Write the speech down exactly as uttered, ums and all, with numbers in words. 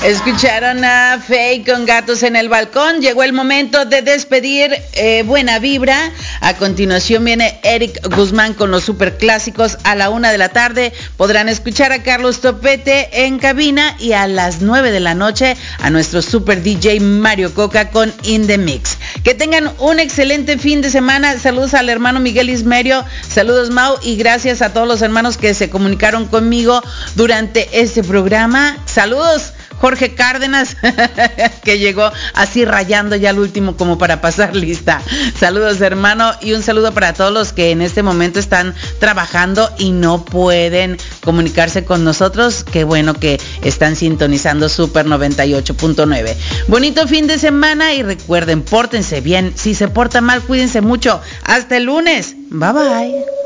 Escucharon a Faye con Gatos en el Balcón. Llegó el momento de despedir eh, Buena Vibra. A continuación viene Eric Guzmán con los superclásicos. A la una de la tarde podrán escuchar a Carlos Topete en cabina. Y a las nueve de la noche a nuestro super D J Mario Coca con In The Mix. Que tengan un excelente fin de semana. Saludos al hermano Miguel Ismerio. Saludos, Mau. Y gracias a todos los hermanos que se comunicaron conmigo durante este programa. Saludos. Jorge Cárdenas, que llegó así rayando ya al último como para pasar lista. Saludos, hermano, y un saludo para todos los que en este momento están trabajando y no pueden comunicarse con nosotros. Qué bueno que están sintonizando Super noventa y ocho punto nueve. Bonito fin de semana y recuerden, pórtense bien. Si se portan mal, cuídense mucho. Hasta el lunes. Bye bye.